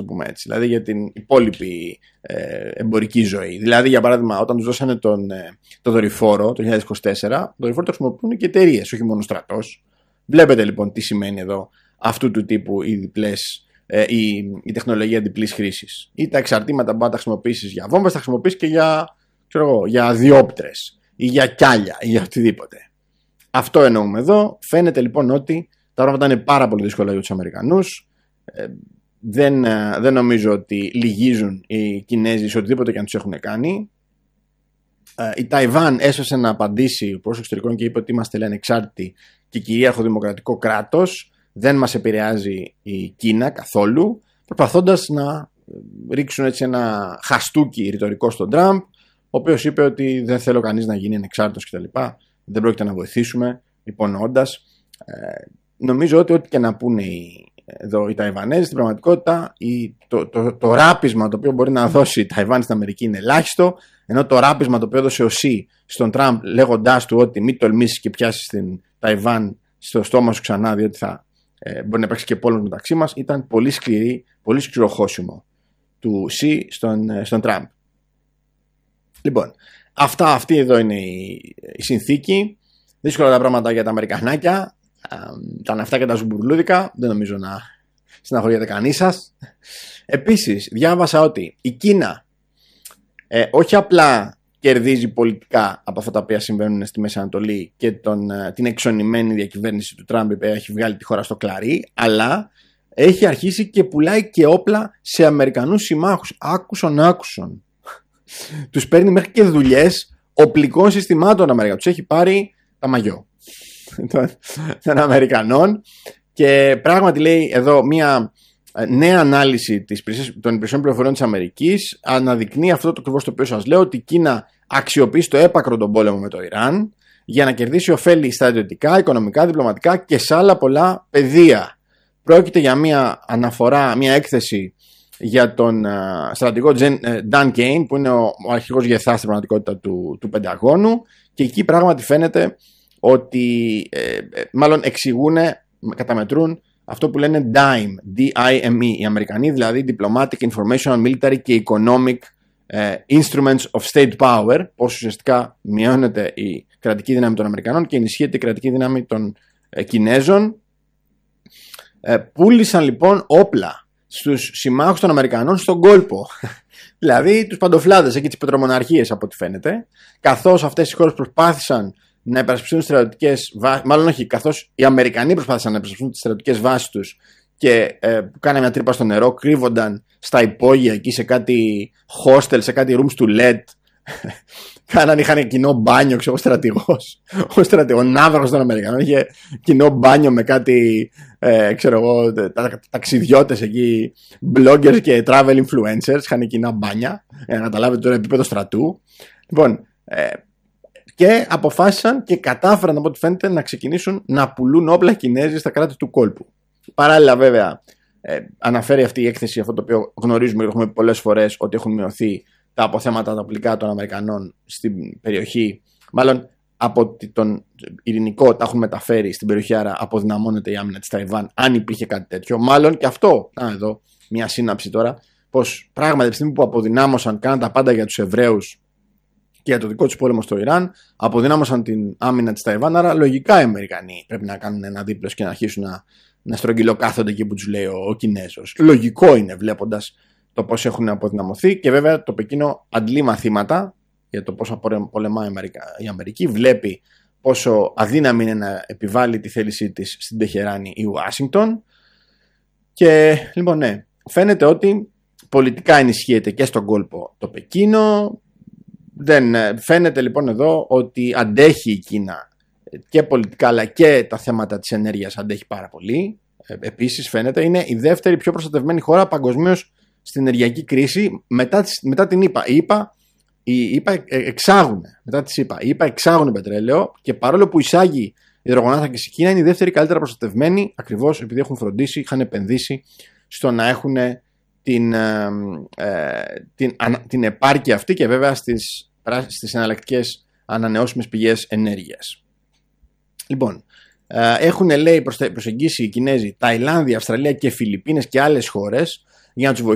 το πούμε έτσι. Δηλαδή για την υπόλοιπη εμπορική ζωή. Δηλαδή, για παράδειγμα, όταν τους δώσανε το δορυφόρο το 2024, το δορυφόρο το χρησιμοποιούν και εταιρείες, όχι μόνο στρατός. Βλέπετε λοιπόν τι σημαίνει εδώ αυτού του τύπου οι διπλές. Η τεχνολογία διπλής χρήσης. Ή τα εξαρτήματα που θα τα χρησιμοποιήσεις για βόμβες, θα χρησιμοποιήσεις και για διόπτρες ή για κιάλια ή για οτιδήποτε. Αυτό εννοούμε εδώ. Φαίνεται λοιπόν ότι τα πράγματα είναι πάρα πολύ δύσκολα για τους Αμερικανούς. Δεν νομίζω ότι λυγίζουν οι Κινέζοι σε οτιδήποτε και αν τους έχουν κάνει. Η Ταϊβάν έσωσε να απαντήσει ο Υπουργός Εξωτερικών και είπε ότι είμαστε, λένε, εξάρτητοι και κυρίαρχο δημοκρατικό κράτος. Δεν μας επηρεάζει η Κίνα καθόλου, προσπαθώντας να ρίξουν έτσι ένα χαστούκι ρητορικό στον Τραμπ, ο οποίος είπε ότι δεν θέλω κανείς να γίνει ανεξάρτητος κτλ. Δεν πρόκειται να βοηθήσουμε, υπονοώντας. Νομίζω ότι ό,τι και να πούνε οι Ταϊβανέζοι, στην πραγματικότητα το ράπισμα το οποίο μπορεί να δώσει η Ταϊβάν στην Αμερική είναι ελάχιστο, ενώ το ράπισμα το οποίο έδωσε ο Σι στον Τραμπ, λέγοντάς του ότι μην τολμήσεις και πιάσεις την Ταϊβάν στο στόμα σου ξανά, διότι μπορεί να υπάρξει και πόλεμος μεταξύ μας, ήταν πολύ σκληρό χώσιμο του Σι στον Τραμπ. Λοιπόν, αυτή εδώ είναι η συνθήκη. Δύσκολα τα πράγματα για τα Αμερικανάκια, τα ναυτά και τα ζουμπουρλούδικα. Δεν νομίζω να στεναχωριέται κανείς σας. Επίσης, διάβασα ότι η Κίνα όχι απλά κερδίζει πολιτικά από αυτά τα οποία συμβαίνουν στη Μέση Ανατολή και την εξονημένη διακυβέρνηση του Τραμπ, που έχει βγάλει τη χώρα στο κλαρί, αλλά έχει αρχίσει και πουλάει και όπλα σε Αμερικανούς συμμάχους. Άκουσον. Τους παίρνει μέχρι και δουλειές οπλικών συστημάτων Αμερικά. Τους έχει πάρει τα μαγιό των Αμερικανών. Και πράγματι, λέει εδώ μια νέα ανάλυση των υπηρεσιών πληροφοριών της Αμερικής αναδεικνύει αυτό το ακριβώς το οποίο σας λέω, ότι η Κίνα αξιοποιεί στο έπακρο τον πόλεμο με το Ιράν για να κερδίσει ωφέλη στρατιωτικά, οικονομικά, διπλωματικά και σε άλλα πολλά πεδία. Πρόκειται για μια αναφορά, μια έκθεση για τον στρατηγό Dan Kane, που είναι ο αρχηγός γεθάς στην πραγματικότητα του Πενταγώνου, και εκεί πράγματι φαίνεται ότι μάλλον καταμετρούν αυτό που λένε DIME οι Αμερικανοί, δηλαδή Diplomatic, Informational, Military και Economic Instruments of State Power, πως ουσιαστικά μειώνεται η κρατική δύναμη των Αμερικανών και ενισχύεται η κρατική δύναμη των Κινέζων. Πούλησαν λοιπόν όπλα στους συμμάχους των Αμερικανών στον κόλπο, δηλαδή τους παντοφλάδες εκεί, τις πετρομοναρχίες από ό,τι φαίνεται, καθώς αυτές οι χώρες προσπάθησαν να υπερασπιστούν στρατιωτικές βάσεις, μάλλον όχι, καθώς οι Αμερικανοί προσπάθησαν να υπερασπιστούν τις στρατιωτικές βάσεις τους και κάνανε μια τρύπα στο νερό, κρύβονταν στα υπόγεια εκεί σε κάτι hostel, σε κάτι rooms to let. Είχαν κοινό μπάνιο, ξέρω, ο ναύαρχος των Αμερικανών είχε κοινό μπάνιο με κάτι, ξέρω εγώ, ταξιδιώτες εκεί, bloggers και travel influencers, είχαν κοινά μπάνια, για να καταλάβετε το επίπεδο στρατού. Λοιπόν, και αποφάσισαν και κατάφεραν, από ό,τι φαίνεται, να ξεκινήσουν να πουλούν όπλα Κινέζοι στα κράτη του κόλπου. Παράλληλα, βέβαια, αναφέρει αυτή η έκθεση αυτό το οποίο γνωρίζουμε και το έχουμε πει πολλές φορές, ότι έχουν μειωθεί τα αποθέματα τα οπλικά των Αμερικανών στην περιοχή. Μάλλον από τον ειρηνικό τα έχουν μεταφέρει στην περιοχή, άρα αποδυναμώνεται η άμυνα της Ταϊβάν, αν υπήρχε κάτι τέτοιο. Μάλλον και αυτό, εδώ μια σύναψη τώρα, πως πράγματι τη στιγμή που αποδυνάμωσαν, κάναν τα πάντα για τους Εβραίους και για το δικό τους πόλεμο στο Ιράν, αποδυνάμωσαν την άμυνα της Ταϊβάν. Άρα λογικά οι Αμερικανοί πρέπει να κάνουν ένα δίπλος και να αρχίσουν να στρογγυλοκάθονται εκεί που τους λέει ο Κινέζος. Λογικό είναι, βλέποντας το πώς έχουν αποδυναμωθεί, και βέβαια το Πεκίνο αντλεί μαθήματα για το πώς πολεμάει η Αμερική. Βλέπει πόσο αδύναμη είναι να επιβάλλει τη θέλησή της στην Τεχεράνη η Ουάσιγκτον. Και λοιπόν, ναι, φαίνεται ότι πολιτικά ενισχύεται και στον κόλπο το Πεκίνο. Φαίνεται λοιπόν εδώ ότι αντέχει η Κίνα και πολιτικά, αλλά και τα θέματα της ενέργειας αντέχει πάρα πολύ. Επίσης φαίνεται είναι η δεύτερη πιο προστατευμένη χώρα παγκοσμίως στην ενεργειακή κρίση μετά την ΗΠΑ. Οι ΗΠΑ εξάγουν, μετά τις ΗΠΑ. Οι ΗΠΑ εξάγουν πετρέλαιο, και παρόλο που εισάγει υδρογονάνθρακες η Κίνα, είναι η δεύτερη καλύτερα προστατευμένη, ακριβώς επειδή έχουν φροντίσει, είχαν επενδύσει στο να έχουν την επάρκεια αυτή, και βέβαια στις εναλλακτικές ανανεώσιμες πηγές ενέργειας. Λοιπόν, έχουν, λέει, προσεγγίσει οι Κινέζοι Ταϊλάνδη, Αυστραλία και Φιλιππίνες και άλλες χώρες για να τους βοηθήσουν